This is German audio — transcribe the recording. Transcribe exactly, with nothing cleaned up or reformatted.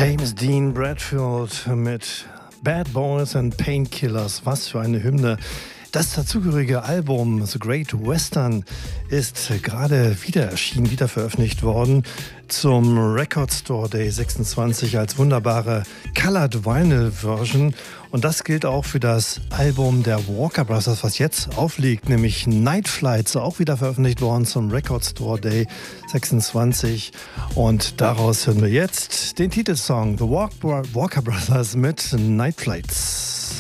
James Dean Bradfield mit Bad Boys and Painkillers. Was für eine Hymne. Das dazugehörige Album The Great Western ist gerade wieder erschienen, wieder veröffentlicht worden zum Record Store Day sechsundzwanzig als wunderbare Colored Vinyl Version. Und das gilt auch für das Album der Walker Brothers, was jetzt aufliegt, nämlich Night Flights, auch wieder veröffentlicht worden zum Record Store Day sechsundzwanzig. Und daraus hören wir jetzt den Titelsong The Walker Brothers mit Night Flights.